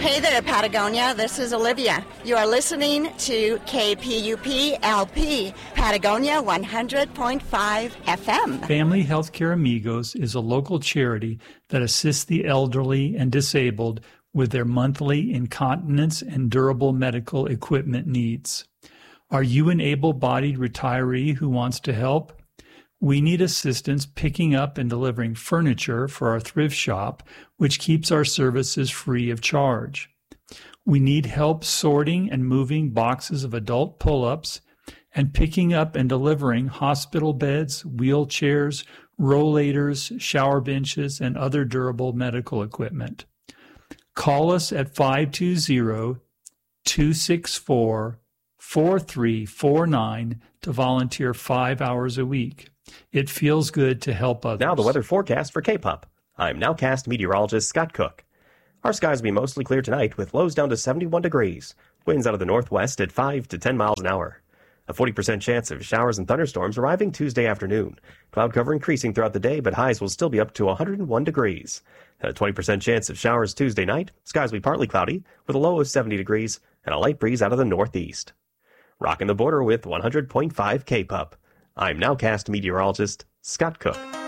Hey there, Patagonia. This is Olivia. You are listening to KPUP LP, Patagonia 100.5 FM. Family Healthcare Amigos is a local charity that assists the elderly and disabled with their monthly incontinence and durable medical equipment needs. Are you an able-bodied retiree who wants to help? We need assistance picking up and delivering furniture for our thrift shop, which keeps our services free of charge. We need help sorting and moving boxes of adult pull-ups and picking up and delivering hospital beds, wheelchairs, rollators, shower benches, and other durable medical equipment. Call us at 520-264-4349 to volunteer 5 hours a week. It feels good to help others. Now the weather forecast for K-Pop. I'm Nowcast meteorologist Scott Cook. Our skies will be mostly clear tonight with lows down to 71 degrees. Winds out of the northwest at 5 to 10 miles an hour. A 40% chance of showers and thunderstorms arriving Tuesday afternoon. Cloud cover increasing throughout the day, but highs will still be up to 101 degrees. A 20% chance of showers Tuesday night. Skies will be partly cloudy with a low of 70 degrees and a light breeze out of the northeast. Rocking the border with 100.5 K-Pop. I'm Nowcast meteorologist Scott Cook.